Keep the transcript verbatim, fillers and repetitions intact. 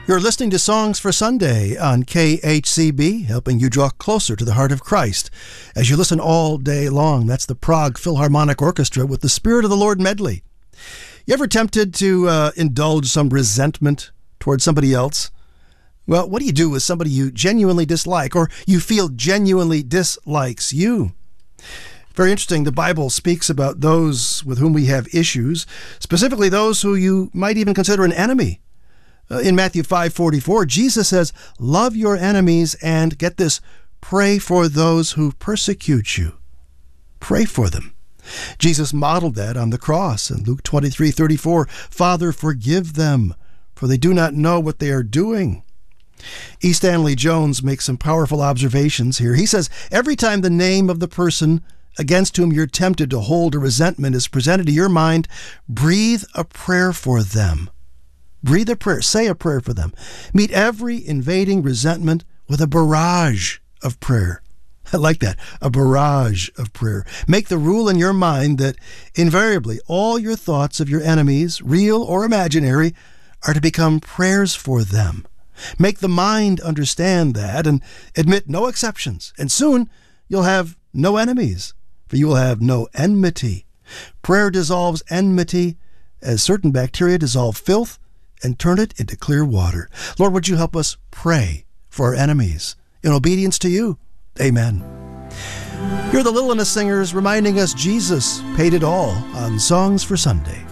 You're listening to Songs for Sunday on K H C B, helping you draw closer to the heart of Christ. As you listen all day long, that's the Prague Philharmonic Orchestra with the Spirit of the Lord medley. You ever tempted to uh, indulge some resentment towards somebody else? Well, what do you do with somebody you genuinely dislike or you feel genuinely dislikes you? Very interesting. The Bible speaks about those with whom we have issues, specifically those who you might even consider an enemy. Uh, in Matthew five forty-four, Jesus says, love your enemies and, get this, pray for those who persecute you. Pray for them. Jesus modeled that on the cross in Luke twenty-three thirty-four. Father, forgive them, for they do not know what they are doing. E. Stanley Jones makes some powerful observations here. He says, every time the name of the person against whom you're tempted to hold a resentment is presented to your mind, breathe a prayer for them. Breathe a prayer. Say a prayer for them. Meet every invading resentment with a barrage of prayer. I like that. A barrage of prayer. Make the rule in your mind that invariably all your thoughts of your enemies, real or imaginary, are to become prayers for them. Make the mind understand that and admit no exceptions. And soon you'll have no enemies, for you will have no enmity. Prayer dissolves enmity as certain bacteria dissolve filth and turn it into clear water. Lord, would you help us pray for our enemies in obedience to you? Amen. You're the Lilliness Singers reminding us Jesus paid it all on Songs for Sunday.